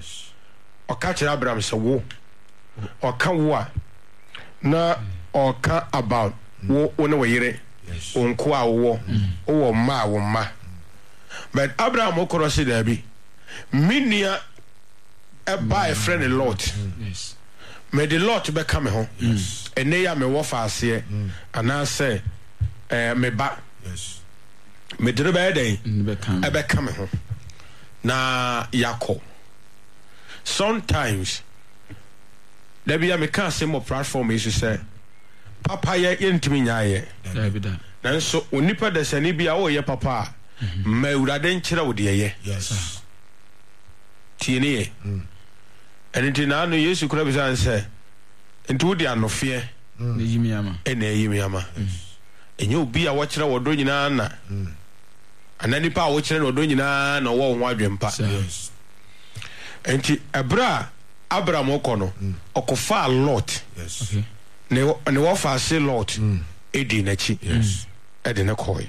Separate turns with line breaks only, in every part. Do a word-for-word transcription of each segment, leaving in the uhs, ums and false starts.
Yes.
Okachira Abraham say wo. Oka wo a na oka about wo one we yire.
Yes.
Onko a wo. Wo ma wo ma. But Abraham okoro say there be. Minia e buy a friend a lot.
Yes.
Me the lot be come home. Yes. Ene ya me wo fa ase and I say eh me ba.
Yes.
Me dere be dey.
Be come.
E be come home. Na yako. Sometimes there be a me can say more platform is say papa ye yentimi nyaaye.
There be that.
Nanso onipa de sani bia wo ye papa ma urade nkyere wo de ye.
Yes.
Tieni. Enti na no Yesu kura bi san say enti wo de anofie
Ne yimi ama.
e na yimi ama. Enye obi a wo kyere wo do nyina na. Anani pa wo kyere wo do nyina na wo ho adwempa.
Yes.
Enti ebra Abraham okono okofa a lot.
Yes.
Okay.
Ne ne wo fa say lot edi na chi.
Yes.
Edi na koi.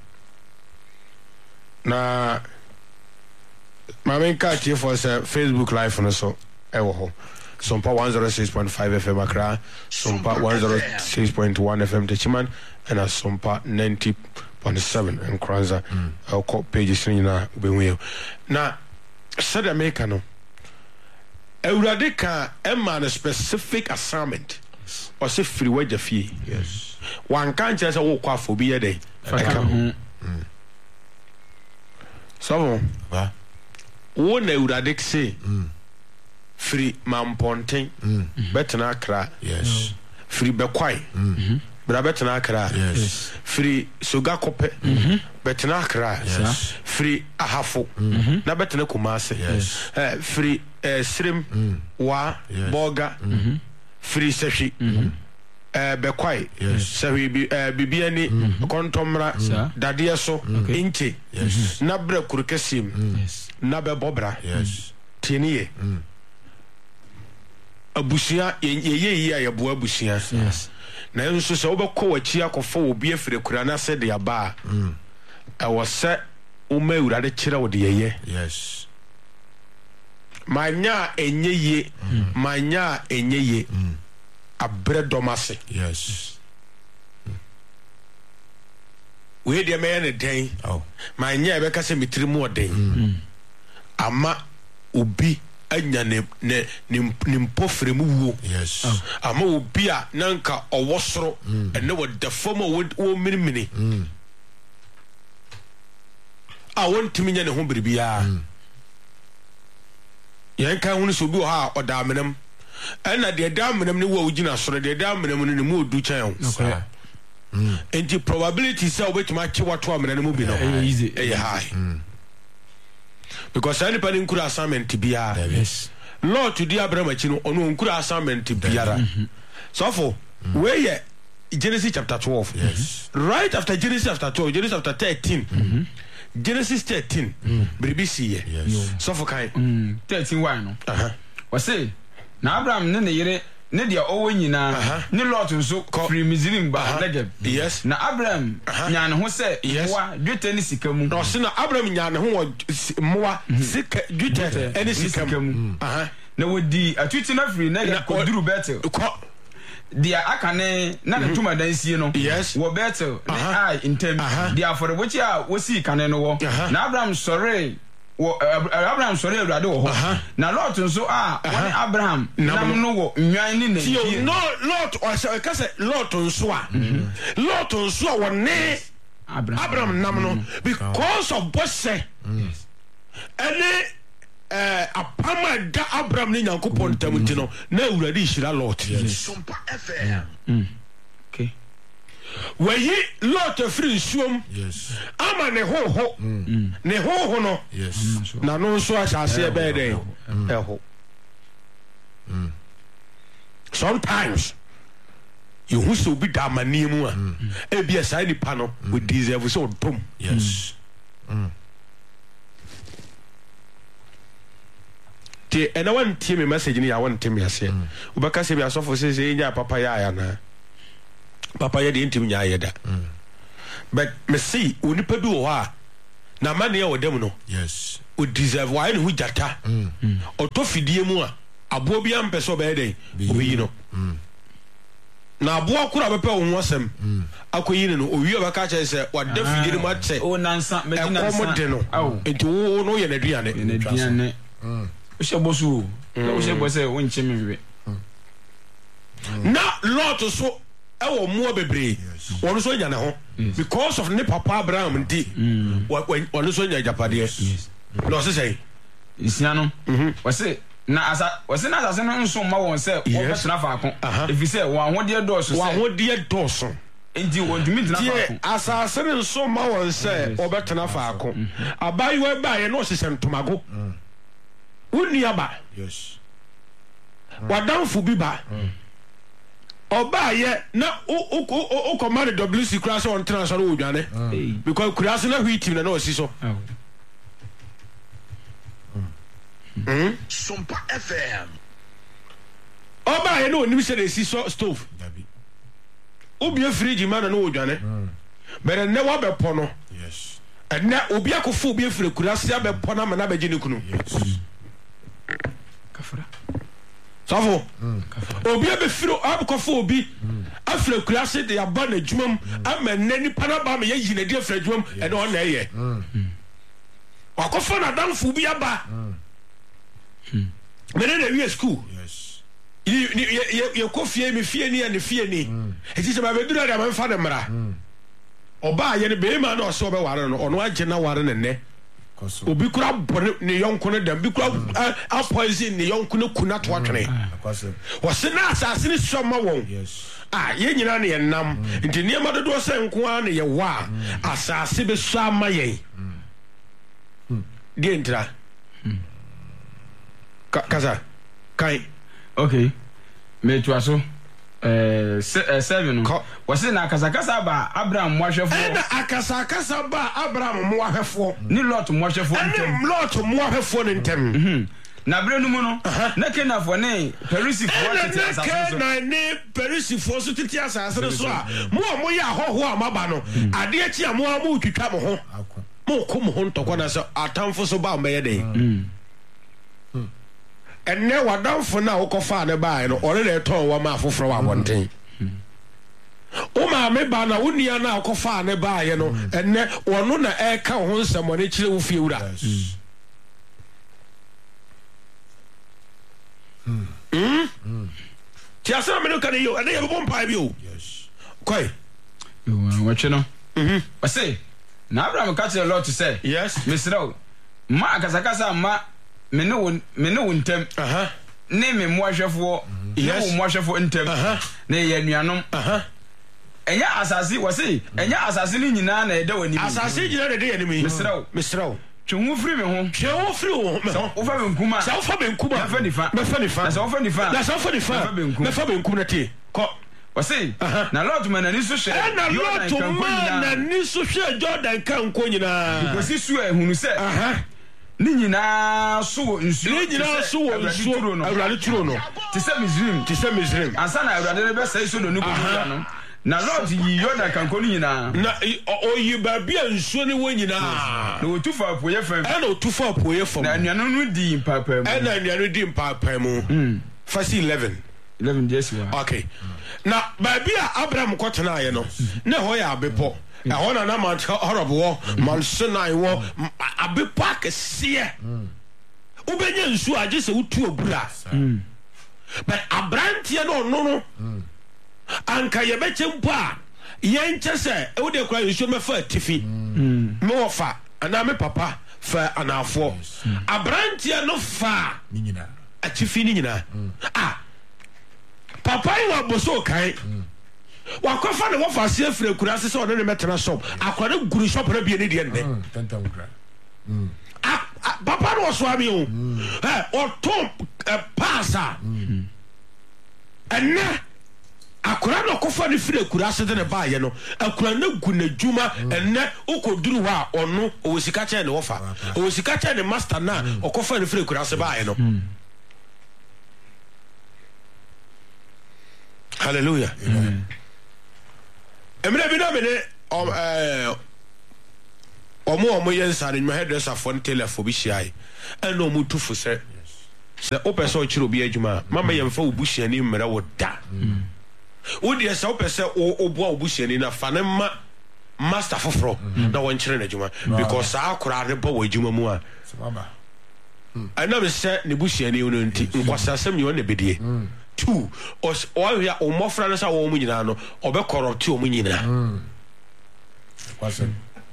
Na my main catch here for say Facebook live no so e wo ho. Sompa one oh six point five F M Accra, Sompa one oh six point one F M Techiman, and a Sompa ninety point seven in Kranza. I'll call pages in na na said America no. Eurade ka emma a specific assignment or say free wage fee.
Yes.
One can't just walk off for be a day. So,
Wa.
one Eurade say free Mamponting, Betana Kra,
Yes.
free Bequai, Brabetana Kra,
Yes.
free Sugakope, Betana Kra,
Yes.
free Ahafo, Nabetana Kumase,
Yes.
eh, free Srim, Wa,
Yes.
Boga, free Seshi, eh, Bequai,
Yes.
Sahi Bibiani, Contomra, Dadia so, Inchi,
Yes.
Nabre Kurkesim,
Yes.
Nabe Bobra,
Yes.
Tinie. Abusia ye ye ye ayabo abusia.
Yes.
Na nso se wobekọ wachi akofo obi afire kura na se de aba. Mm. E wo se o ma urade kire wo de ye.
Yes.
Manya enye ye, manya enye ye. Abre domase.
Yes.
We de me ne den.
Oh.
Manya e be ka se mitirimu oden. Ama obi anya ne ne ne mpofre mu wo.
Yes.
Ama obi a nanka owosoro ene wo defom wo minimini a wontimi nya ne ho biribia yen kan hunu so bi wo ha odamenam ena de damenam ne wo ugina soro de damenam ne mu odu chan
Okay.
enti probability say obetima che wato amenam mu bi no
Easy.
eh high because anybody nkura assignment bia.
Yes.
Lord to the Abraham chino onu nkura assignment biara. So for where Genesis chapter twelve.
Yes.
Right after Genesis chapter twelve, Genesis chapter thirteen. Genesis thirteen. Bibi see.
Yes.
So for kai.
Mm. thirteen one no.
Uh-huh.
Was say na Abraham ne ne yere ne dia owo nyina ne Lot nso free Misrim ba Negeb.
Yes.
Na Abraham nya ne ho se wa dwetɛ ne sika mu.
No, so na Abraham nya ne ho moa sika dwetɛ ene sika mu. Aha.
Na wodi atuti na free Negeb ko duru Betel.
Ko
dia aka ne na ne tuma dansie no.
Yes.
Wo Betel ne ai intem dia afɔrebɔkyi a wosi kane no wo. Na Abraham sɔre wo Abraham sɔre awurade wo ho. Na Lot nso a woni Abraham nam no wo nwan ni na.
No, Lot o say ka say Lot nso a. Lot nso a woni
Abraham
Abraham nam no because of bose.
Yes.
Ene eh apama da Abraham ne Nyankopɔn ntamuti no na awurade hira Lot. Sompa F M.
Okay.
Wayi Lot free nsuom.
Yes.
Ama ne hoho. Ne hoho no.
Yes.
Na no nso asase e be dey. Eho. Sometimes you who so be da mani mu a e bia sai ni pa no we deserve so dom.
Yes.
Te ena wan tie me message ni ya wan tie me ase. Ubaka se bia sofo se se nya papa ya ya na. Papa ya de intim nya ya da. But me see onipa bi wo ha na mane ya wodam no
yes
o deserve why no jata o to fidie mu a abo bi am peso be den obi no na abo akura be pe wo ho asem akoyi ne no owi obaka che se wada fidie mu ache
o nansa medina
nansa de no enti wo no ye na duane
na duane o se bosu o se bose o nche mewe
na lot so e wo mo bebre won so nya ne ho because of ne papa Abraham ndi won so nya japade no se say
isia no wo se na asa wo se na asa no nso ma won se wo betena fa ko if say wo ahode do so se
wo ahode do so
enti wo ndumi tena fa ko
asa asa ne nso ma won se wo betena fa ko abai we ba ye no se sentomago woni aba
yes
wadanfo bi ba oba ye na o o o command W C class on transfer o dwane because class na hwi team na no si so mm
Sumpa F M
oba ye no nim se de si so stove
dabi
obi fridge man na no dwane but ne wa be po no
yes
na obi akofo obi efre class ya be po na ma na be gine kunu
yes
kafara
safo obi be firo abkofo obi afre class de aba na djumam amenne ni pana ba me yi na de afre djumam e no na ye wakofo na danfo bi aba mene na wi school
yes
ye ye kofie me fie ni ne fie ni eti se ba be dura da man fa de mra oba ye ne be ma na o se obe ware no ono age na ware ne ne obi kura bone ne yonko ne dam bi kura a poison ne yonko ne kuna to atwene wo se na asase ne so ma won ah ye nyina ne nam nti ne ma dodo se nko a ne ye wa asase be so ama ye die ntra kaza kai
okay me tuaso eh seven no wose na akasakasa ba Abraham moahwefo
e na akasakasa ba Abraham moahwefo
ni Lot moahwefo
ntem ni Lot moahwefo ne ntem
mhm na bre no mu no na kenafo ne perisifo tete asase so
na ne perisifo so tete asase so a mo mo ya hoho amaba no ade achi a mo amu twitwa mo ho mo ko mo ho ntoko na so atamfo so ba mbeye den enne wadanfo na wokofa ne bae no ore le ton wa ma afoforo wa bonten o ma me ba na unia na wokofa ne bae no enne wono na e ka ho nsemo ne kire wo fie wura mm ti asara me no kan yo ene ye bo mpa bi o
yes
koi
yo wache no
mhm
wase na Abraham ka tell Lot say
yes
misrael ma akasakasa ma me ne won me ne won ntem
aha
ne me moahwefo ne wo moahwefo ntem ne ye nuanom
aha
enya asase wase enya asase ni nyina na eda wani
asase nyina na de ye ni mi
misrael
misrael
twu firi me ho
twu wo firi wo me ho
wo fa me nkuma
sa wo fa me nkuma
na fa nifa
me fa nifa
na sa wo fa nifa
na sa wo fa nifa me fa me nkuma na tie ko
wase na Lot man ani so hwe
na Lot man na ni so hwe Jordan kan ko nyina
ko si su ehunu se
aha
ni nyina so wo nsuo
ni nyina so wo nsuo no awurade turo no
ti se Misrim
ti se Misrim
ansa na awurade ne be sai so no ni ko no na Lot yi Jordan kan ko ni nyina
na oyi ba bia nsuo ni wo nyina
na wo tu fa poye fam
e na o tu fa poye fam
na anuano no di mpapa mu
e na anuano di mpapa mu fasi eleven
eleven days wa
okay na ba bia Abraham ko tena ye no na ho ya abepo e ho na na man horrible man Sinai wo abepo akese ubenya nsuo age se utu obura but abrantie no no no anka ye beche mpo a ye nche se e wo de kura nsuo me fa tifi me wo fa ana me papa fa anafo abrantie no fa
ni nyina
atifi ni nyina ah papa yi wa boso kai wa kwafa ne wo fa se afre kura se se one ne metena shop akware guru shop na bie ne de ne
tantam kra
papa no so ami o eh o tom pasa enne akura no kofa ne fire kura se de ne ba ye no akura na gu na djuma enne ukoduru ha ono o sika che ne wo fa o sika che ne master na o kofa ne fire kura se ba ye no hallelujah amen emre bi na me ne eh omo omo yensa ne hairdresser for telefo bi hia e na omo tufu se se opese o chiro bi adwuma mama yemfa obusuani mmere wo da wo de se opese obo obusuani na fa ne ma master foforo na won chire na adwuma because akora ne bo adwuma mu a baba ana be se ne busuani no nti nkwasasem ye wona bedie two os o ya o mofra no sa wo mu nyina no obe corrupt o mu nyina
kwase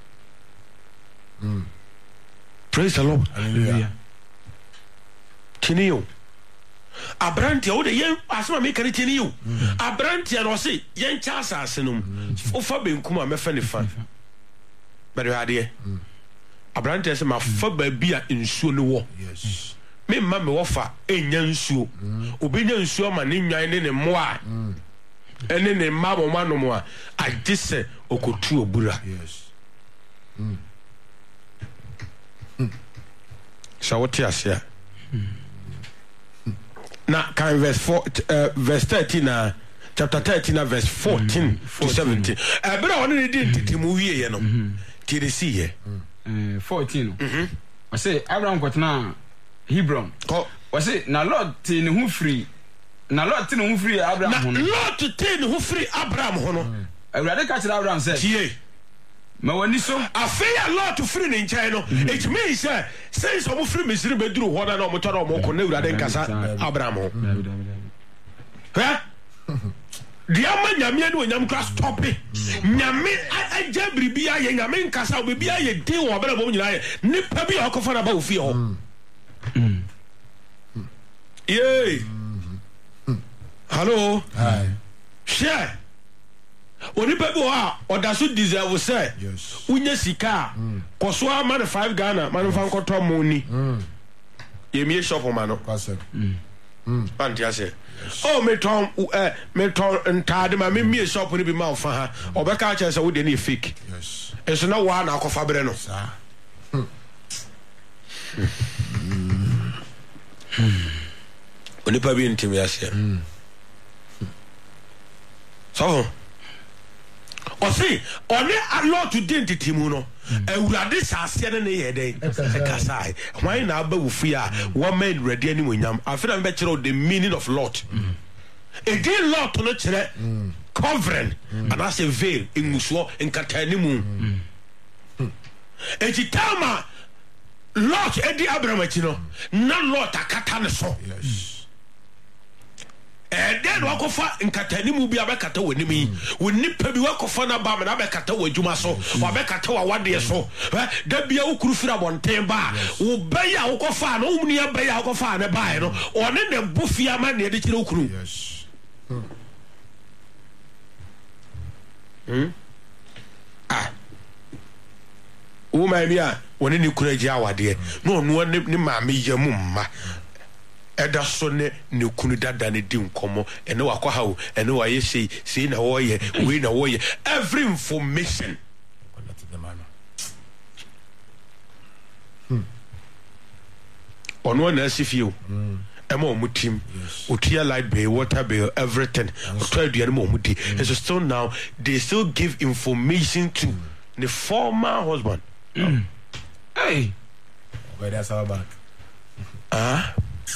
Mm. Praise the Lord.
Hallelujah.
Tinio. Abrantia o de yen asema me kare tinio. Abrantia no se yen cha asase no. O fa benkum a me fa ne fa. Bere ade. Abrantia se ma fa ba bi a nsuo ne wo.
Yes.
Me ma me wo fa enya nsuo. Obenya nsuo ma ne nwan ne ne moa. Ene ne ma mo ma no mo a agise okotu obura.
Yes.
Mm. So what you say? Now can verse four, uh, verse thirteen, uh, chapter thirteen, uh, verse fourteen mm-hmm. to seventeen. Uh, but I want to read it. Movie, you know, did you see here?
Fourteen. I say Abraham got now Hebron. I say now Lord tin who free. Now Lord tin who free Abraham.
Lord to tin who free Abraham. Hono.
I rather catch Abraham said. Ma wani so
afeya Lord to free in China. It means uh, since omo free Misiri beduru ho na na omo toro omo ko na urade nkasa Abraham. Eh? Dia ma nyame no nyam kra stop it. Nyame aja bribia ye nyame nkasa obibia ye din wo bra bom nyina ye nipa bi akofa na ba ofie ho. Yay. Hello.
Hi.
Share. Oni pepe wa odaso deserve say unya sika koso ama five Ghana man fa nkoto money ye mi shop ma no
kwase
mm anti ase oh me ton eh me ton ntade ma me mi shop ni bi ma fa ha obeka cha say wo de na fake
yes
eso na wa na akofa bere no
sa
oni pa bi ntimi ase so o see oni allo to den titimu no ewurade saase ne ne ye den ekasai why na aba wufu ya one man ready ani monyam afina be kire the meaning of lot e dey lot no kire covering and as a veil enguso enkatani mu e titama lot e di Abraham achi no na lot akata ne so
yes
eh den wakofa nkatani mu bi abekata wonimi wonipa bi wakofa na ba me na abekata wadwuma so wabekata wa wade so da bia ukuru fira bonten ba wo beya wakofa na umni ya beya wakofa na ba no one ne bofia ma ne de kire ukuru
yes
hmm ah o ma bia woni ne kura ji awade no no ne maame yamu mma eda so ne ne kunu dada ne di nkomo ene wakọ ha o ene wa ye sei sei na wo ye we na wo ye every information ono na asifio ema o mutim otua light bill water bill everything otua aduane mo mudi and so still now they still give information to the former husband
hey
where that's our back
ah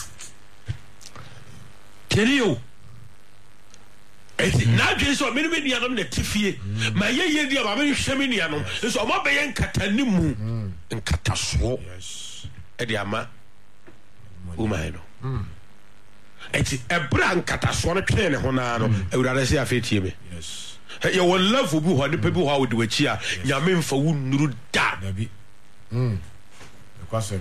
Terio. Eti na dwe so me me nuanom na tifie. Ma ye ye dia ba me hwe me nuanom. So o ma be ye nkatani mu. Nkataso.
yes
E dia ma. O ma no. Eti ebra nkataso no twe ne ho na no. Ewurade se afetie me.
yes
Ye wo love bi ho ne pe bi ho wo de wachi a nyame mfa wo nuru da.
dabi mm kwase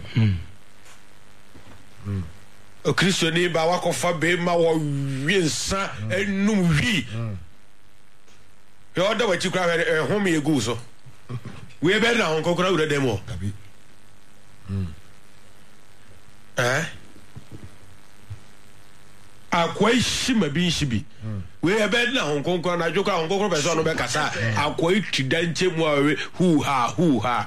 mm o Christiani ba wakofa be ma wo wiensa enum wi yo da wachi kra e home egu so we be na hon kokora ura dem o
dabi mm
eh akwai shima bi shibi we be na hon kokora na joka hon kokora be so no be kasa akwai tidanche mu awe hu ha hu ha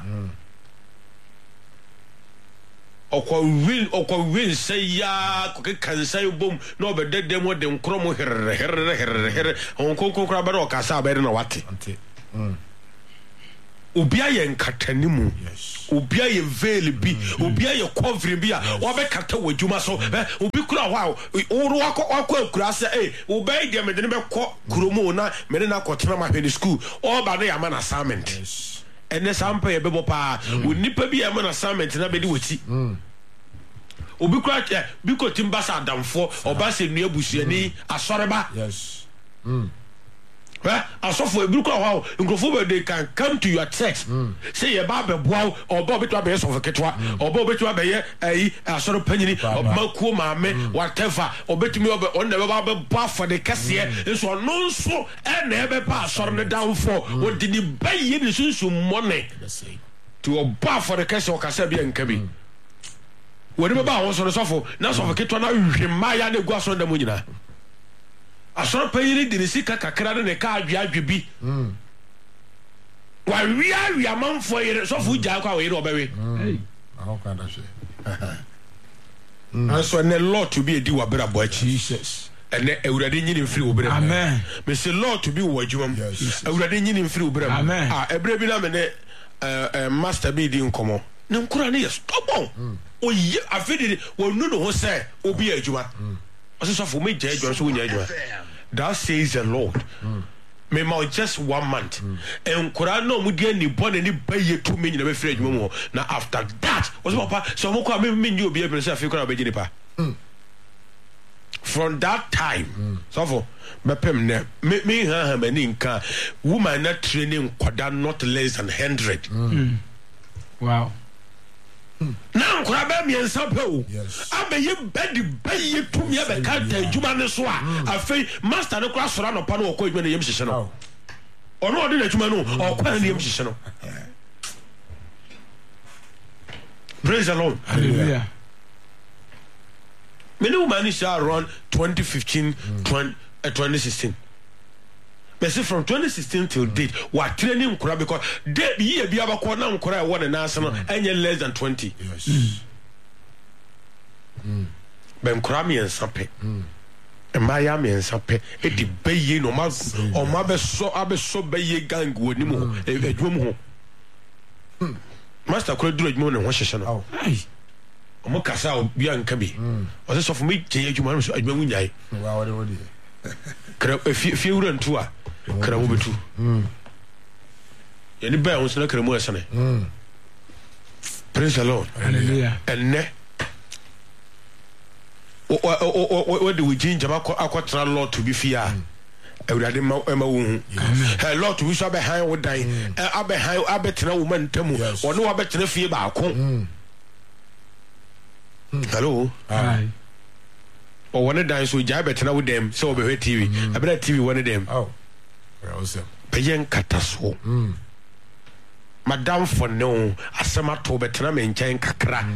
okwa win okwa win say ya ko ke kan say bom no be dedem wo de nkromo herre herre herre herre on ko ko kra ba do ka sa ba na wate
ante mm
obi aye nkatani mu
Yes.
obi aye veil bi obi aye cover bi a obekata wadwuma so obi kura ho a wo akọ akura se eh obai de me de be kọ kuromu na me na akọtena ma hwe school oba na yama na assignment
Yes.
ene sampa ye bebo pa onipa bi yama na assignment na be di woti obi kura bi ko timba sa adamfo oba se nua busuani asoreba.
Yes.
Well, asofo ebi kura ho nkrofo be they can come to your church say ye ba be boa oba obetu abe so ketwa oba obetu abe ye ayi asoro panyini oba kuo maame whatever obetumi obe on na be ba be boa for the kase so no nso e na e be pa asoro ne down for odi ni bayi ni sunsun money to oba for the kase o kase bi enka bi wodi be ba ho so sofo na sofo ketwa na hwemma ya na egu asoro da mo nyina asoro payiri di sika kakra ne ka adwa adwe bi wa wia wia manfo yire so fu ja kwa yire obewe
Hey. I don't kind of shit.
and so ne lord to be edi wa bra bo achi
Jesus.
ene ewurade nyini mfiri obere
Amen.
me say lord to be wo adwuma
Yes.
ewurade nyini mfiri obere
Amen.
ah ebre bi na me ne eh master bi di nkomo ne nkura ne yes stubborn oye afedi wonu no ho say obi adwuma so for me jay so wo nya adwuma that says the lord me ma just one month en kura no mu dia ni bone ni baye to me nyina be free adwuma mu na after that was papa so mo kwa me me nyi obi e be say afi kura be gini pa from that time so for me pem ne me me ha ha mani nka woman na training kwada not less than one hundred
Wow.
na nkura ba mi ensa pe o
Yes.
abeye bedi baye to me be ka ta adwuma ne so a afi master ne kura sora no pa no okọ adwuma ne yem hyehyɛ no
Oh.
ono odi na adwuma no okọ ne yem hyehyɛ no praise the lord
Hallelujah.
many women is around twenty fifteen twenty, uh, twenty sixteen but see from twenty sixteen till date we training nkura because they year bi abakọ na nkura e won na ase no enye less than twenty
Yes.
ben nkura mi ensa pe emaya mi ensa pe e di baye no ma o ma be so abe so baye gang woni mu adwum ho master kura duro adwum ne ho hyehye no
Oh.
Hey.
omo kasa obi anka bi o se so for me je adwuma no so adwuma mu nyai
Wow, what what
kra fie wura ntu a kra mo betu yani ba won sna kra mo asane praise the lord
Hallelujah.
enne o o o de we ginger akotra lord to be fear ewurade ma ma wo hu he lord to be so be han wo dan abe han abetena wo man tamu one wo abetena fie ba ko hello
Hi.
o one dan so ja betena wo dem so be hwe tv abena tv one dem
Oh. Where was it?
beyen kataso madam for no asema to betena me nkyɛn kakra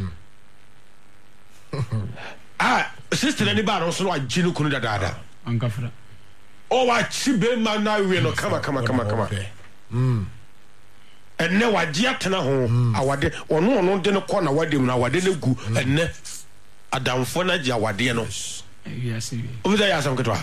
ah sister ni ba no so agye no kunu dadaada
Ankafra.
o wa chi be ma na we no kama kama kama kama enne wagye atena ho awade ɔno ɔno de no kɔ na wade mu na awade no gu enne adamfo na gye awade no
Yes.
obi da ya asam ketwa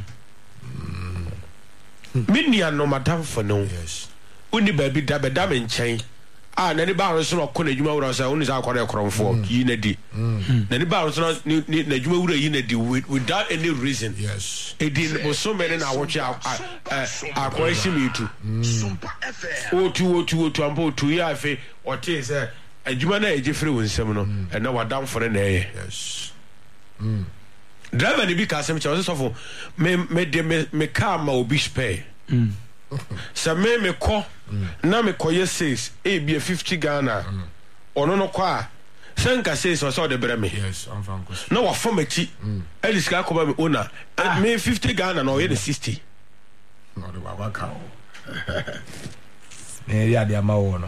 minia no madam for no
Yes.
uni baabi da be da me nkyɛn a nani ba no so kɔ na adwuma wura sɛ uni sa akɔre korɔmfo yi na di nani ba no so na na adwuma wura yi na di without any reason
Yes.
edi boso mene na wɔtwe akɔre himitu otu otu otu ampo otu ya afi ɔte sɛ adwuma na ɛgye firi wo nsɛm no ɛna wadamfo ne na ɛyɛ
Yes.
driver ni bi ka asɛm kyɛ ɔsɛ sɔfo me me de me me car ma obi spare sɛ me me kɔ na me kɔ yɛ six e bi fifty Ghana ɔno no kɔ a sɛ nka six ɔsɛ ɔde brɛ me
Yes. I'm from Kus.
na wafa m'akyi ɛde sika kɔba me ona me fifty Ghana na ɔyɛ ne sixty
No, the Baba cow. Eh, yeah, the amount.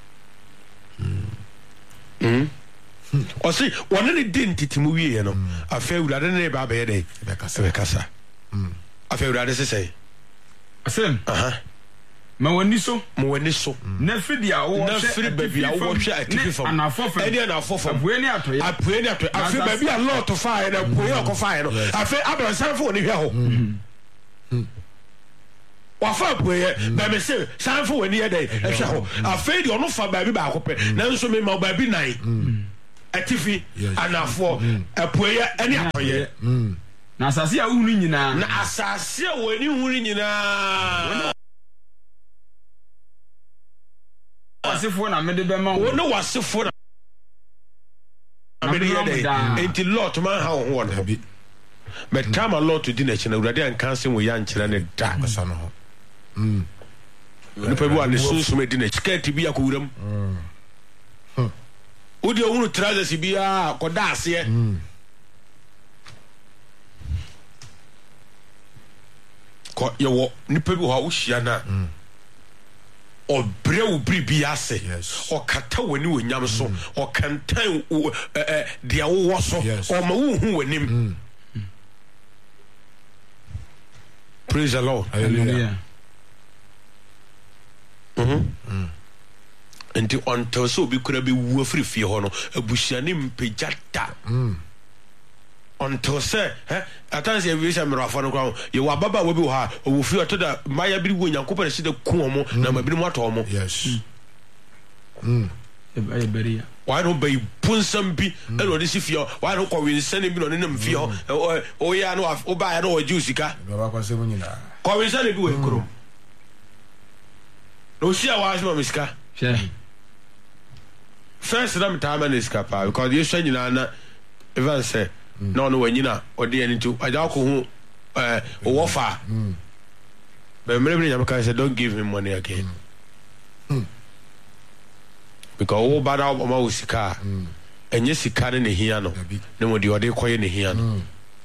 ɔse wɔne ne di ntitimu wieɛ no afei awurade ne ba bɛyɛ dɛ
Ɛbɛkasa.
ɛbɛkasa afei awurade sesɛe
Asem.
aha
Ma wani so.
ma w'ani so
Na fidi a wo
na firi baabi a wɔhwɛ atifi fam
Anafo fam.
ɛne anafo fam
Abue ni atoye.
apue ne atɔ afei
Nasa-
baabi a lɔɔto faeɛ no apue a ɔkɔ faeɛ no afei abrɛnsan fo wɔ ne hwɛ hɔ wafa apueye ba me se sanfo wani ye dey ehwe ho afei de ono fa ba bi ba akopɛ nanso me ma ba bi nan atifi anafo apueye ani akoye
na asase a uhunu nyina
na asase a wani hunu nyina
wasefo na mede be ma wo
no wasefo na mede ye dey enti lot man ha ho no bi but time a lot to dinner china urade an cancel wo ya nkyere ne da
kasa no ho
mm no pe bo an sunsun dinner chiket bi akowuram mm odi ohunu trousers bi a koda ase mm ko yewo nipa bi ho a wo hia na obre wo bribi ase o kata wani wonyam so o kantan eh dia wo so o ma wo hu wanim. Praise the Lord.
Hallelujah.
Mhm. Enti until so bi kura bi wu afiri fie ho no abusiane mpejata. Mm. Until say eh atanse ewi sha mrafo no kwa ye wa baba wo bi wo ha wo fi oto da maya bi wo nyankopɔ se da ku omo na ma bi mo ato omo.
Yes. Mm.
E beria.
Why no be punsam bi e no de si fie why no kwa winsane bi no ne nam fie o o ya no o ba ya no o ju sika.
Baba kwa se mu nyina.
Kwa winsane bi we kuro. No si a wa asma misika.
Sure.
First ram time na sika pa because you sha nyina na even say no no wanyina odi ani to aja ko hu eh o wofa mm but me me nyamaka say don't give him money again mm. because o bada o ma o sika enye sika ne hia no ne mo di odi koye ne hia no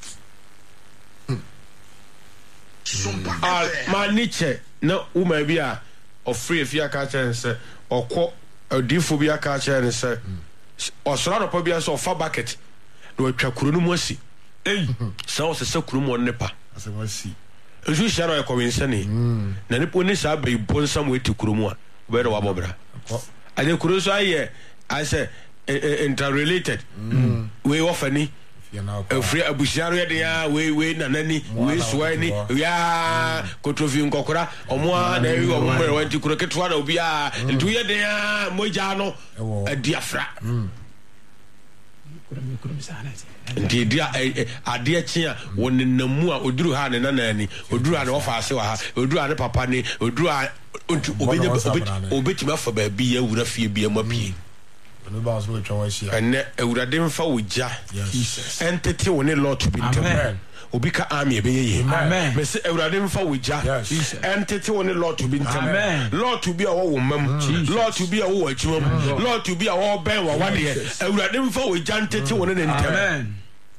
ah ma niche na uma bi a o free if ya ka chance okọ odifo bi aka chance osra no pa bi so fa bucket no atwa kuro no mu asi eh sawo se kuro mu ne pa
asema si
eju hia no ekọwinse ne na ne po ne sa be bonsam we ti kuro mu a be do wa bobra ade kuro so aye I say interrelated we ofani free abusiaro ye dia we we nanani we suani ya kotrofi nkokora omo a na wi omo mere wanti kuro ketwa na obi a ntu ye dia moja no adiafra nti dia ade achi a wonennamu a oduru ha ne nanani oduru ha ne ofa ase wa ha oduru ha ne papa ne oduru ha obenya obeti ma fa ba bi ya wura fie bi amapie
no ba so twa wa hia
ene awurade mfa wogya entete woni lot bi ntem obi ka army ebe ye me se awurade mfa wogya entete woni lot bi ntem lot bi a wo mam lot bi a wo wachimam lot bi a wo ben wa wade awurade mfa wogya entete woni ne ntem.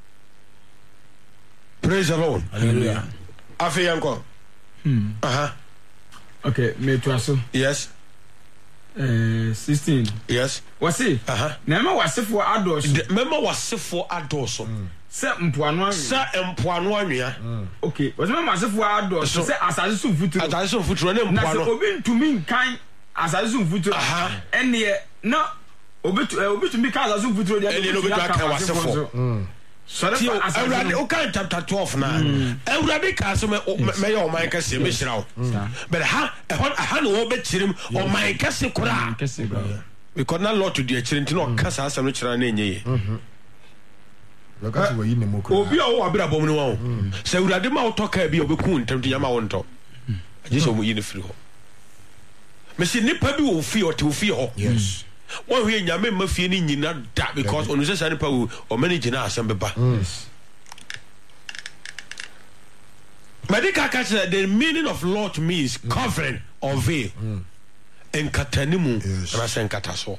Praise the Lord.
Hallelujah.
Afi yanko
hmm
aha
okay me to aso
yes
eh sixteen
yes
wasi
aha
na ma wasefo adoso
mema wasefo adoso
se mpoano
se mpoano anwea
okay wasi ma wasefo adoso se asase so futuro
asase so futuro ne mpoano
na se obi ntumi nkan asase so futuro aha ene na obi obi tumi kan asase so futuro de
ene obi kan wasefo
sorry
awurade o kan chapter twelve na awurade ka so me me yo man ka se me hirawo but ha ha no wo be chirim o man ka se kura because na lot to the chirin ti no ka sa asem no chira na enye ye
because we yi ne moko
obi o wa bra bom ni wo se awurade ma wo toka bi obeku ntam ti yama wo nto aje so mo yi ne firi ho me se nipa bi wo fi o te wo fi ho
yes
one we nyame ma fie ni nyina da because onu se sane pa o manage na asem beba
yes
medical catch the meaning of lot means covering or veil en katanimu na sen kataso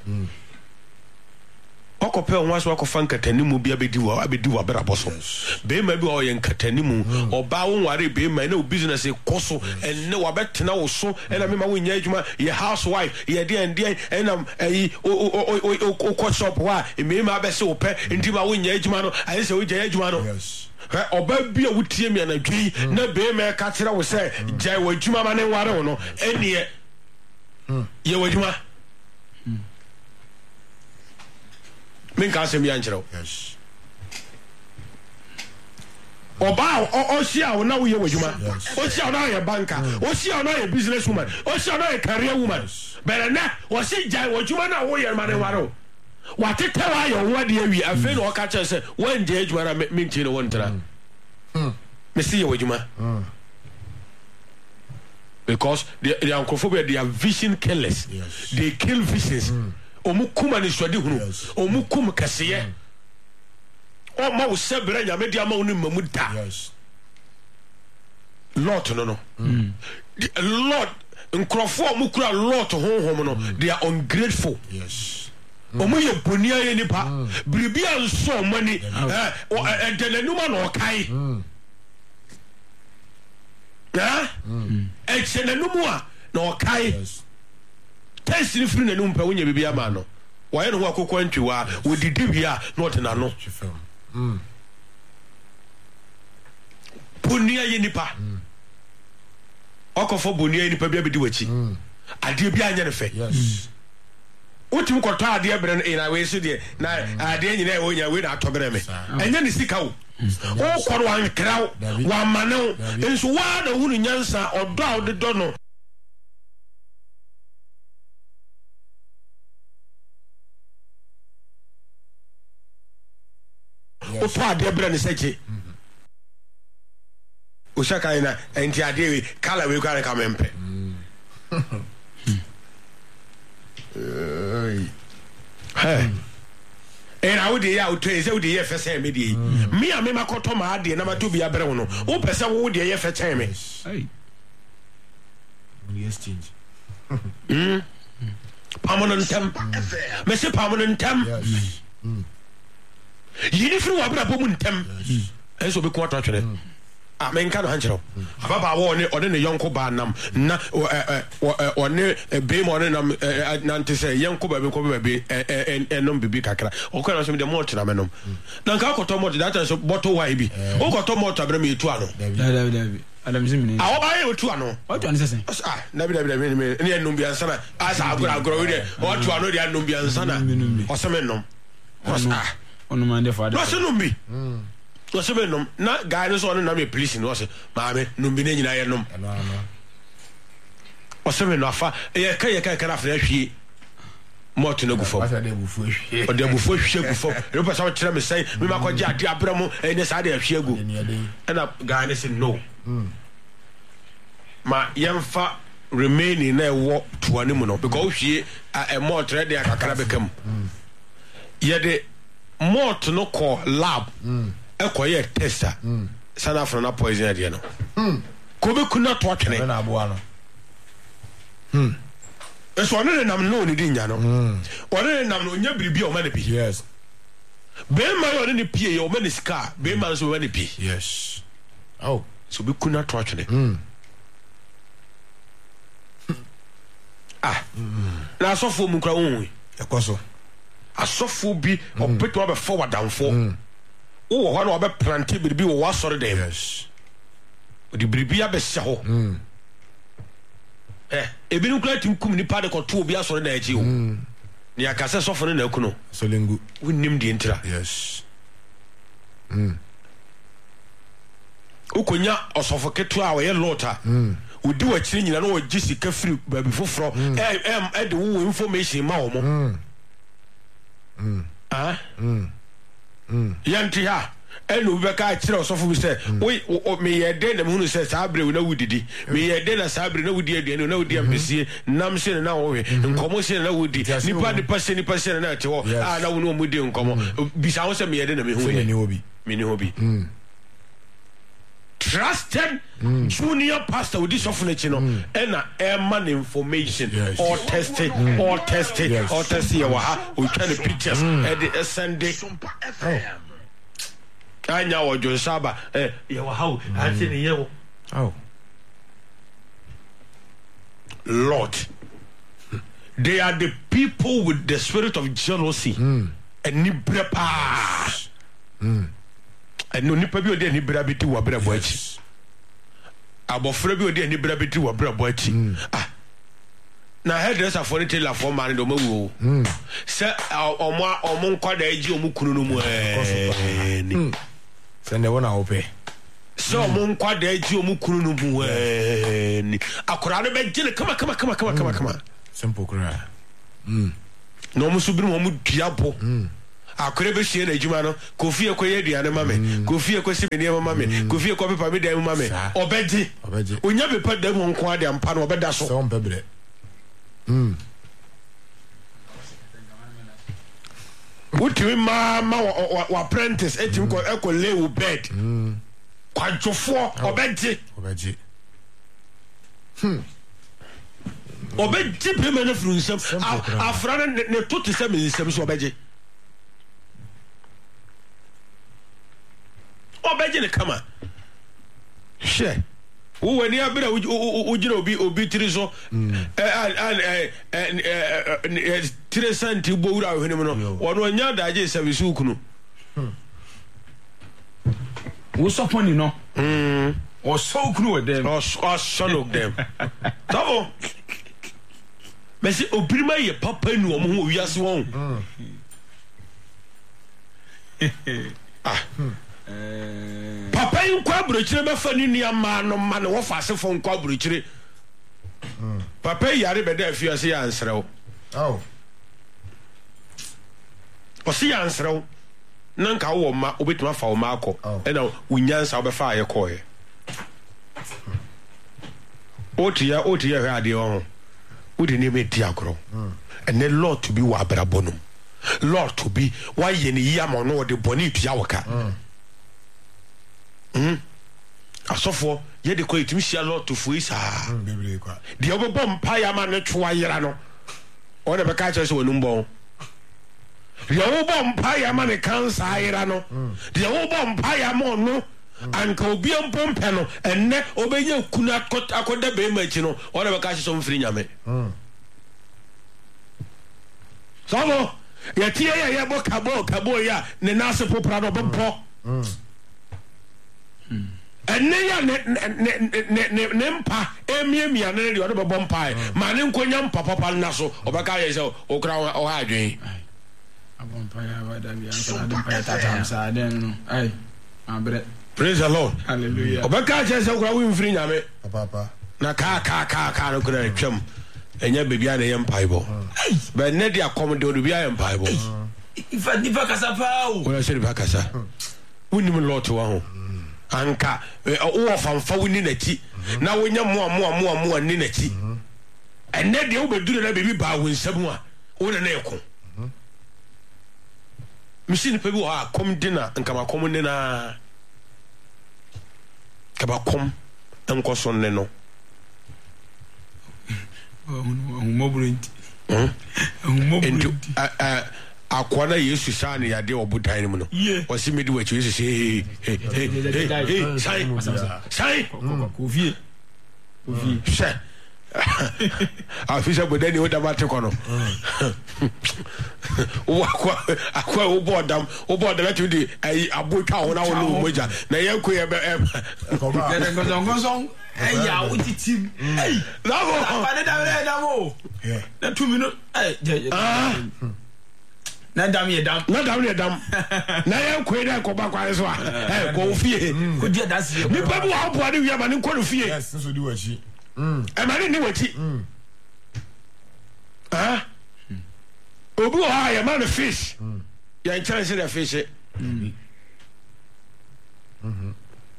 okope onwa so akofa nkatanimu bia bedi wa abedi wa bera boso be ma bi o ye nkatanimu oba wonware be ma na o business e koso enne wa betena wo so ena me ma wo nya adwuma ye housewife ye de ende ena ayi o o shop wa me ma be se wo pe ndi ma wo nya adwuma no ayi se wo nya adwuma no
yes
oba bi a wotie me na dwi na be ma ka kire wo se jai wo adwuma ma ne nware wo no enie ye wo adwuma men ka asem ya nkyerɛw
yes
Oba o shia o na wo ye wadwuma. O shia o na ye banker. O shia o na ye business woman. O shia o na ye career woman. But na o shi jai wadwuma na wo ye ma ne waro. What it tell I on what we are afraid or catch us when judge when I meet you one time. Me see you, Juma. Because the the uncophobia, they are vision killers.
Yes.
They kill visions. Omukuma ni swadi hunu. Omukum kasiye. O ma usebre nya media ma unu mamuda.
Yes.
Lot no no. The Lord nkrofo omukura lot honhom no. They are ungrateful.
Yes.
Omo ye bonia ye nipa bribia nso mani eh endenenuma na okai eh endenenuma a na okai tesi ni firi nanum pa wonya bibia ma no waye no akokọ ntwiwa wodidi bia na otena no mm bonia ye nipa okofo bonia ye nipa bia bedi wachi ade bia anya ne fe
yes
Utim ko ta ade bre na we so de na ade nyina e wonya we na atobere me enya ne sika wo o koro wan kraw wa manew enso wa na hunu nyansa odo a ode do no o to ade bre ne seche o shaka ina enti ade we kala we kwa ka mempe Hey. And I would hear out to say, the F S M media. Me, I mean, I caught my idea, number two be a brown. Oh, person would the F S M.
Hey. Exchange.
Permanent temp. Monsieur Permanent temp.
Yes.
You need to have a woman temp. And so be quite actually. I mean, can't handle. Ababa one or then a young cobanam, na or near a beam or nam, Nanti say, young coba be and non be cacra. Or can I say the mortar amenum? Nanka tomo that is a bottle wibby. Oh, got tomo tabrami tuano.
Adam Zimini.
I'll buy you tuano.
What do you say?
Ah, never, never, never, near Numbian Sana. As I would grow there, or to another Numbian Sana, or some menum. Was ah,
on the man, the father.
What's a numbi? So seven na guidance on na me police no say maame no bi na nyina ye nom o seven no afa e ka ye ka ka na fra hwie moto na gufo
Asa de bufu hwie
o de bufu hwie gufo e pa sa kire me sai me ma ko gya ade abramo e ne sa de hwie gu e na guidance no ma yemfa remaining na wo to ani mu no because hwie e moto de akakara bekam ye de moto no ko lab ekoye tester sana afro na poison ade no hm ko be kuna to atwene
na aboa no
hm eso ne nam no ni di nya no hm one nam no nya biribi o ma ne bi
yes
be ma yo ne pie yo ma ne ska be ma so ma ne pi
yes oh
so be kuna to atwene
hm
ah na asofo mu kra won
ekoso
asofo bi obeto abe forward down for wo ho na obe planti biribi wo wasore dem
yes
odi biribi abe se ho
mm
eh ebi nu kra tim kum ni pa de ko to obi asore na achi o mm ni akase sofo na akuno
so lengu
wonnim di ntira
yes mm
ukonya osofo ketu a we lota mm odi wa chiri nyina na wo gisi ka free baby foforo eh em e de wo information ma wo mo mm mm ah mm mm yanti ha enu be ka kire osofo bi se we me ye de na hunu se sabre na wudidi me ye de na sabre na wudi aduane na wudi ambesie nam se na wo we nkomo se na wudi nipa nipa se nipa se na te wo ah na wo no mudi nkomo bisa wo se me ye de na me hu
ni obi
me ni obi mm trusted mm. junior pastor with this often no mm. and a man information yes. or testing mm. or testing yes. or testing your ha we try the pictures mm. at the Sunday I know what you saba eh your how I say you
oh
Lord they are the people with the spirit of jealousy mm. and nibrepa mm no nipa bi odi ani bra beti wo bra bo achi abofra bi odi ani bra beti wo bra bo achi ah na hairdresser for the tailor for man do mawu se omo omo nkwada agi omo kunu no mu eh ni
se ne wona ope
so mo nkwa da ji o mu kunu no mu ni akora no be gile kama kama kama kama kama kama
simple cry mm
no mo so bi mo mu duabo mm akora be hie na adwuma no kofi ekoye aduane ma me kofi ekosi me ne ma me kofi ekope pa me dan ma me obedi
obedi
onya be pa da mo nkwa de ampa no obeda so
so mpebre mm
Uti ma ma wa apprentice etim ko eko lay wo bed mm kwadwofo obedi
obedi
hmm obedi be me na furu nsem afra ne to te se me nsem so obedi obedi ne kama she wo wani abira ujira obi obi tiri so eh eh tiri santi bowura ohene mu no wono anya daje service ukunu
wo soponi no
mm
o so ukunu we dem
o so look them tabo mesi obirima ye papa nu o mo ho wiase won ah papa yin kwa burochire be fa ni nia ma no ma ne wo fa asefo nkwa burochire papa yare be da afia se ya ansrew
oh
o se ya ansrew nan ka wo ma obetuma fa wo ma akọ e na unyansa wo be fa aye ko ye otia otia hwe ade ho odi ni me ti akoro and the lord to be wa abrabonum lord to be why ye ni yam no de boni tua woka mm asofo ye de ko itimi sia lord to fu isa
mm bibli kwa
de obebo mpa ya ma ne twa yera no o de be ka chere so wonu mbon de obebo mpa ya ma ne cancer yera no de obebo mpa ya ma no anka obi empompe no enne obenya kuna akoda be machi no o de be ka chere so mfiri nyame mm sabo ya tie ya ya bo kabo kabo ya ne nase popra no bompo mm enne ya ne ne ne ne mpa emiemia ne de o de bompa ma ne nkonya mpa papa na so obeka ye se o kra o ha adwen
abompa ya wada bi an pa ya tata am sa den no ai abre
praise the lord
hallelujah
obeka je se kra wi mfiri nyame
papa
na ka ka ka ka no kra twam enya bebia na ye mpaibo be ne de akom de o bia ye mpaibo
ifa difa kasa pa o
wona se difa kasa unim lot wa ho anka o famfa woni nachi na wonya mo mo mo mo ni nachi enne de wo beduru na bebi ba wo nsam a wo na na yeko machine pe bi wo a kom dina nka ma kom ne na ka ba kom enko so ne no
mo burenti mo burenti
akwana yesu shani ya de obudan ni mu no wasi medi wachi yesu say hey hey hey sai sai
kofi kofi
she afisa bodani o da mate kono o akwa akwa o bodam o bodam lati di ai abotwa ho na wo no moja na yanko ye be
ko ba gonzon eh ya o titim eh
lavo
pa ne da da mo eh na two minutes eh ah na dam ye dam
na dam ye dam na ye ko ida ko ba kwa so a eh ko fie
ko dia da sie
mi pa bu ha bo ade wi ama ni ko no fie
yes so di wachi mm
e ma ni wachi mm ah obu ha ya man fish mm ya chance the fish mm mhm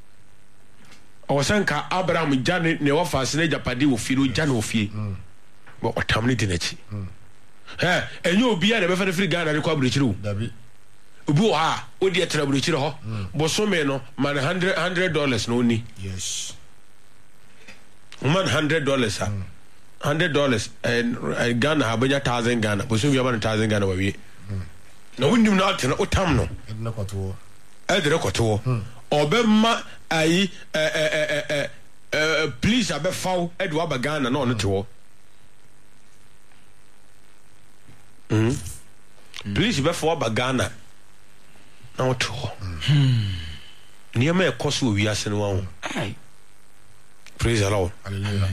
o sanka abraham jane ne wa fa sene japade wo fie o jane wo fie mm bo otamne dinachi mm eh enyo obi a na be fa free Ghana re kwa burechiru
dabi
obi o ha o di etra burechiru ho bo so me no man one hundred dollars no ni
yes
man one hundred dollars ah one hundred dollars and Ghana ha banya one thousand Ghana bo so wi ba one thousand Ghana wa wi na wonnim na atena otam no
edna kwato
edre kwato obemma ayi eh eh eh eh please abefaw edwa ba Ghana na ono te wo Mm. Please be for Bagana. Now to near me a cost will be asking one. Praise the Lord.
Hallelujah.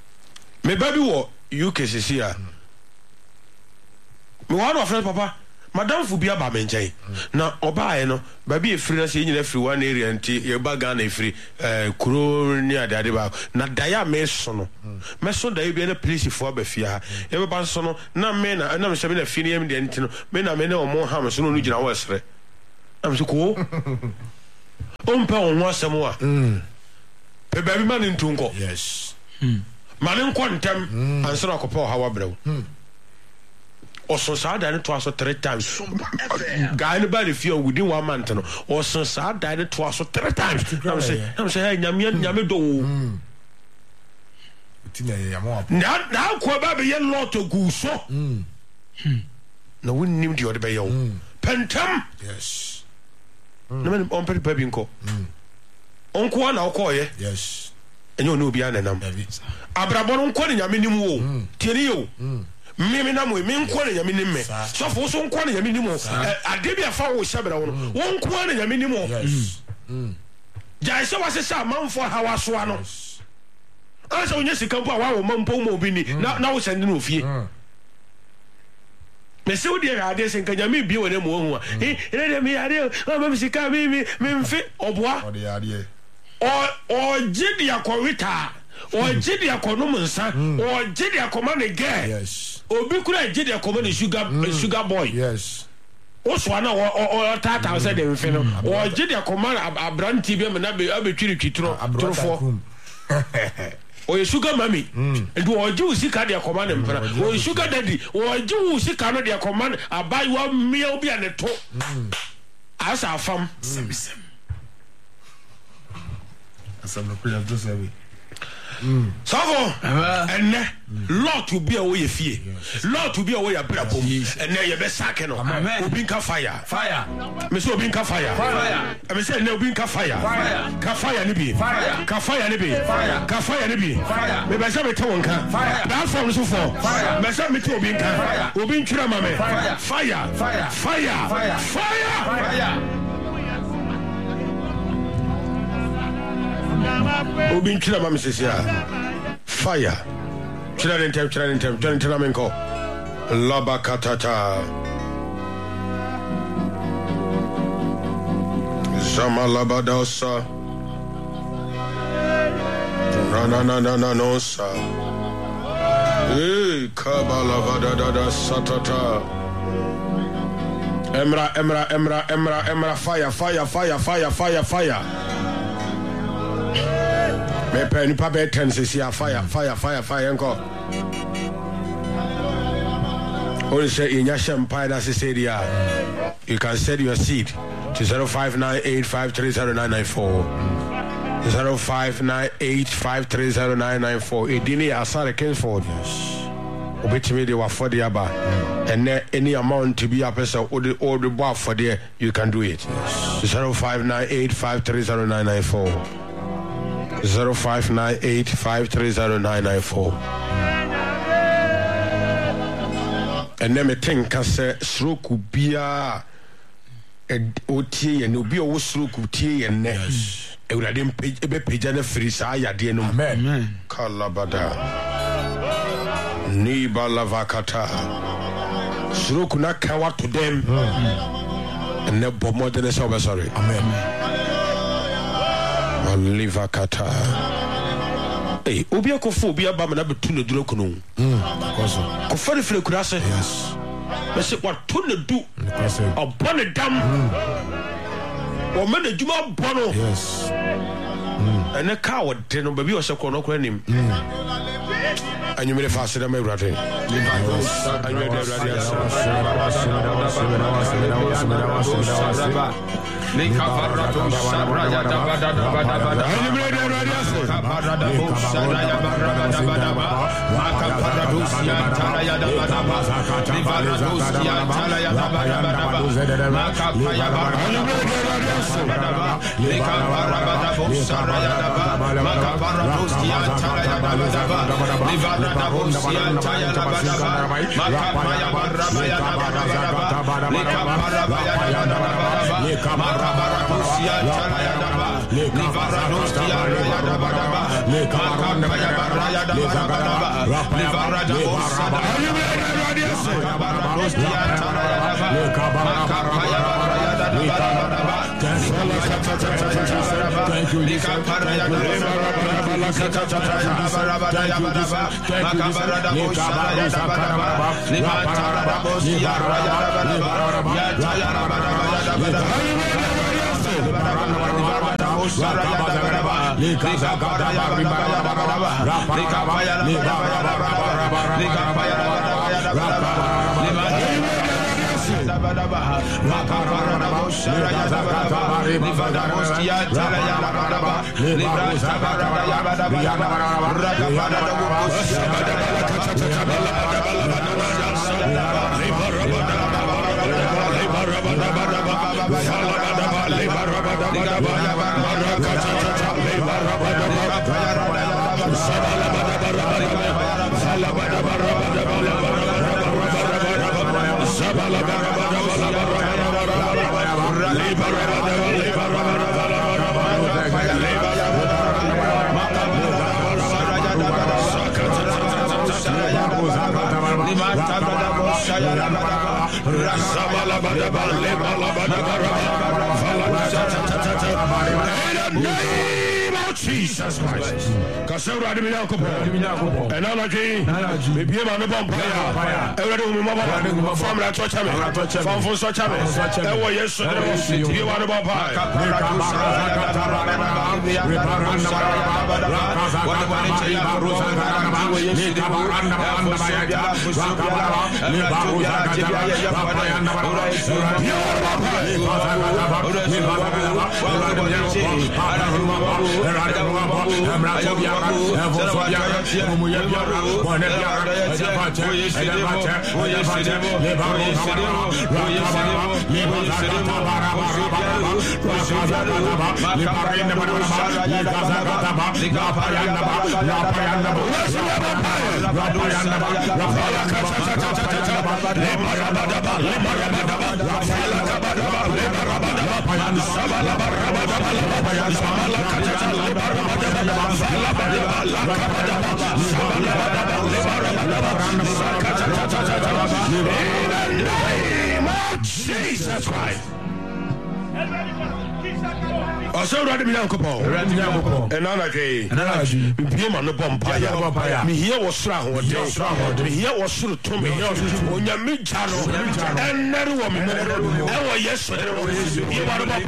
Me baby what U K C C. Me one of friend papa. madam fu bi aba me nkyɛn na ɔbaa no ba bi efiri na sɛ nyina firi one area nti ye ba Ghana efiri eh kuro ni ade ade ba na daya me so no me so daya bi na police fo aba fie ha ye ba so no na me na na me sɛ me na fie ne yam de nti no me na me na ɔmo ha me so no gyina wo sere am so ko ompa on ho asɛm a pe ba bi ma ne ntunko
yes
ma ne nkɔ ntem ansoro akɔpɔ ha wa brɛw also sada ne twice three times guy ne ba the fear within one month no also sada ne twice three times I'm say I'm say hey nyame nyame do na na ko ba be ye lot ogu so na wonnim di ode be ye wo pentam
yes
na me on pe bi nko onko na ko ye
yes
enyo no obi anenam abrabo no nko ne nyame nim wo tieni yo mimi na mo mi nko na nyame nim me so fo so nko na nyame nim ade bi afa wo hyebra wo no wo nko na nyame nim
yes mm
ja se wa se sa manfo hawa so ano asa onye sika mpo awa wo mampo mo bi ni na na wo sende no fie me se wo de ade se nka nyame bi wo ne mo hu a eh ene me ade o ma sika mi mi mi mfe oboa
o de ade
o o gidi akorita o gidi akonom nsa o gidi akoma ne ge
yes
obi kura gidi akoma ne sugar sugar boy
yes
o so na o tata say dem fe no o gidi akoma abranti bi me na be abetwiri twitro trofo o ye sugar mami and o ji usika de akoma ne mpra o sugar daddy o ji usika no de akoma abai wa mia obi ane to asa afam
sem asam no kula do say we
Savo enne lot to be away fie lot to be away abrabom enne ye be sake no obi nka fire
fire
me say obi nka fire
fire
me say enne obi nka fire ka fire ni bi ka fire ni bi ka fire ni bi me be say me tawon ka that form so for me say me to obi nka obi ntwira ma me fire fire fire fire fire obi ntwira ma me sesia fire tira den tem tira den tem tira tira men ko laba katata zama laba dosa na na na na na no sa eh kabala vada da da satata emra emra emra emra emra fire fire fire fire fire fire me pe ni pa be ten se sia fire fire fire fire enko only say in your champagne that is area you can send your seed to zero five nine eight five three zero nine nine four zero five nine eight five three zero nine nine four edini asare Kingsford obetimi de wa for the aba and any amount to be a person or the or the bar for there you can do it zero five nine eight five three zero nine nine four zero five nine eight five three zero nine nine four and then me think I say stroke bia otie and obi o stroke tie and ne e would dem page e be page na free sa ya de no
amen
kalabada ni balavakata stroke na kawa to them and ne bo more than so sorry
amen
Oliver Kata. Hey, obi akofo obi aba na betu na duro kono.
Mm. Koso.
Ko fere fere kurase.
Yes.
Me se wato na du.
Koso.
Obone dam. O me na djuma bono.
Yes.
Mm. Ene ka wo de no baby o se ko no kora nim. Anyumere fa se da me wrate. Anyumere da Leka barato sabraya da bada da bada bada. Anyumere da bada bo saraya bada da bada ba. Maka barato sia talaya da bada ba. Barato sia talaya da bada bada ba. Maka paya bada ba. Leka barabada bo saraya da ba. Maka barato sia talaya da bada ba. Barato bo sia talaya da bada ba. Maka paya barabaya da bada ba. Leka barabaya da bada ba. Leka Barakusia Talaya Daba, Livaradosia Daba, Makapaya Baraya Daba, Livarada Bosada, Baradosia Talaya Daba, Jesus Christ. Kaseu radi mi yanko po. And all again. Me be ma me bom prayer. Every day we mama from la touch me. From for such me. E wo yesu de wo. Be wa de bom prayer. Jesus Christ. Also, ready me now, couple. Ready now, couple. And another day, another day. Me man no vampire. Me here was strong. Me here was true to me. When you meet Jaro, and never woman. Oh yes, you are a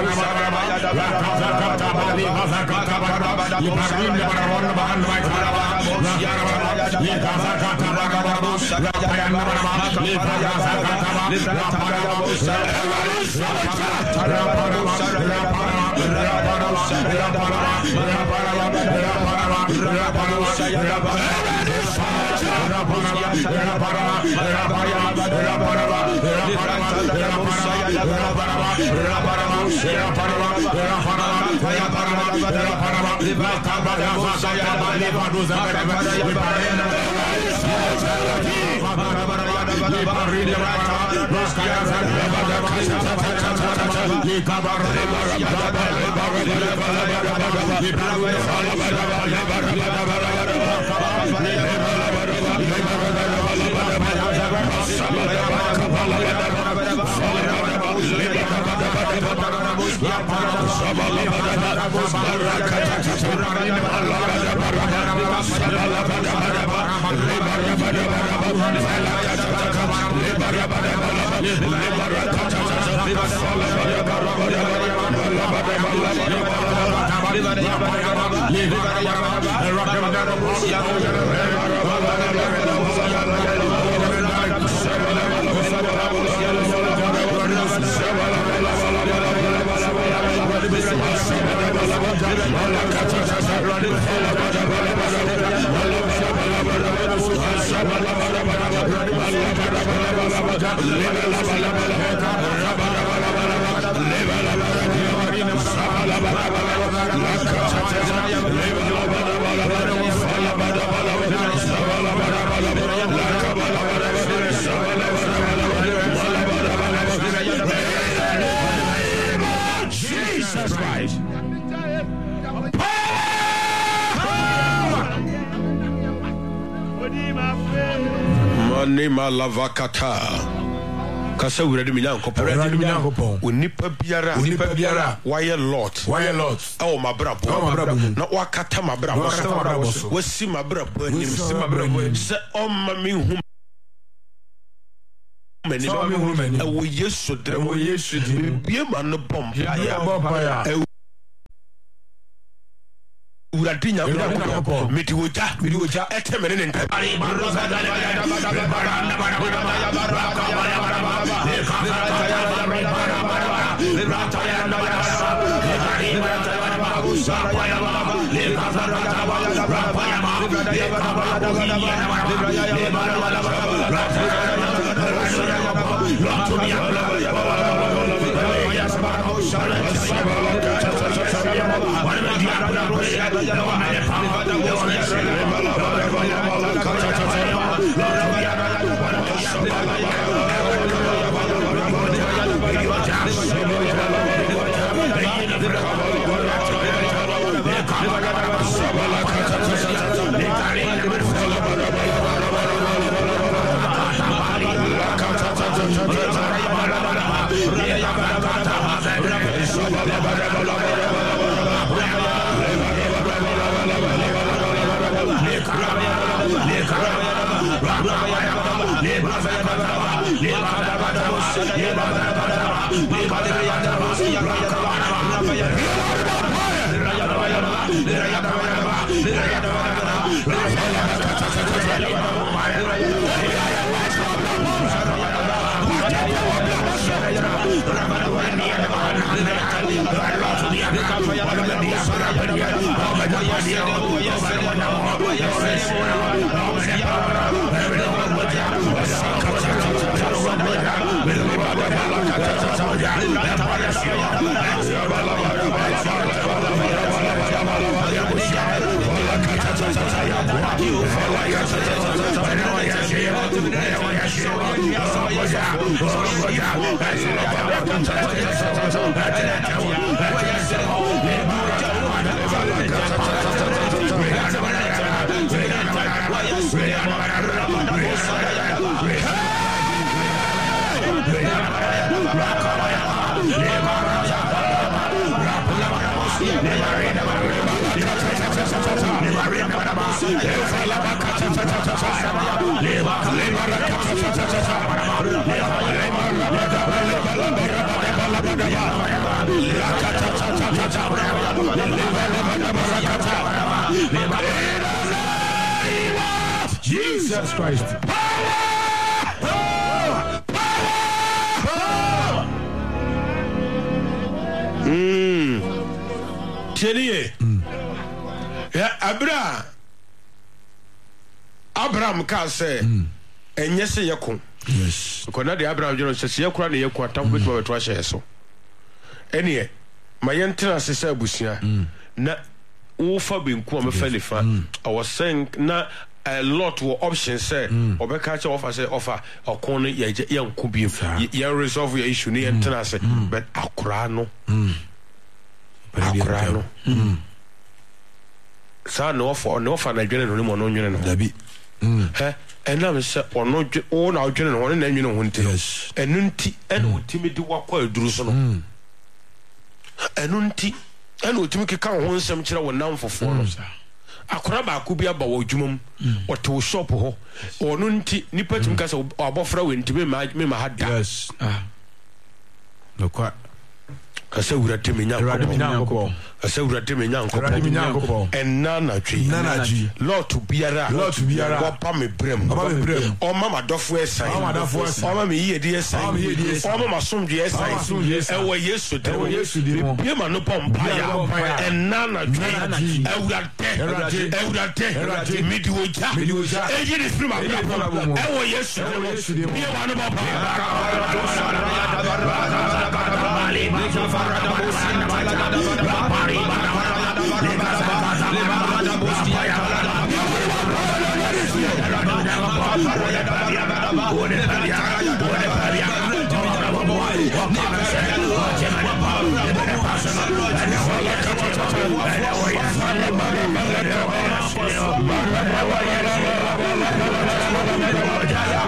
Jesus Christ. Manima lavakata. Kasa urade mi nyankopon.
Urade mi nyankopon.
Onipa biara.
Onipa biara.
Why lot?
Why lot?
Oh my brabo.
Oh my brabo.
Na wakata my brabo.
Wakata my brabo.
Wasi my brabo.
Wasi my brabo.
Se oma mi hum. Many women. Ewo Yesu de.
Ewo Yesu de.
Bie ma no bom.
Ya bom pa.
Urade nyankopon. Medi oja. Medi oja. Etemene ne ntam.
Jesus Christ.
Mm. Tieniye. Ya Abra. Abraham ka say enye se yeko.
Yes.
Ko na de Abraham jeno se se yekura na yeko atam betu betu a hye so. Ene ma yentra se se abusua. Na wo fa benku o me fa lifa. I was saying na a lot of options say obeka che offer say offer okon ye ye nko bi ye resolve your issue ni yentra se but akura no. Akura no. Sa no offer no offer na dwene no mo no nwene no.
Dabi.
Eh enam se ono o na dwene no na nwene ho nti.
Yes.
Enu nti enu otimi di wakọ aduru so no. Enu nti enu otimi keka ho nsem kire wo nam fofo no. Akora ba ku bia ba wo dwumam o to shop ho ono nti nipa tim ka se obofra we ntimi ma me ma hada.
Yes. Ah. Lokwa
Kasa urate me nyankopon. Kasa urate me nyankopon. Enna na twi.
Nana ji.
Lot biara.
Lot biara.
Wapa me brem.
Wapa me brem.
O mama dofo esan.
O mama dofo esan.
O mama me yedi esan.
O mama yedi esan.
O mama somdwe esan. E wo Yesu de.
E wo Yesu de mo.
Bia ma no pompaya. Enna na twi. Urate. Urate. Urate. Midi oja.
Midi oja.
E yedi free ma bra. E wo Yesu de. Bia ma no pompaya.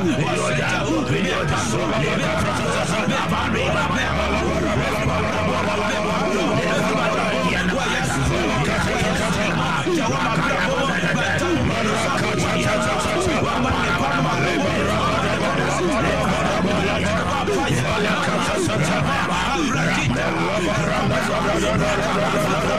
Baba,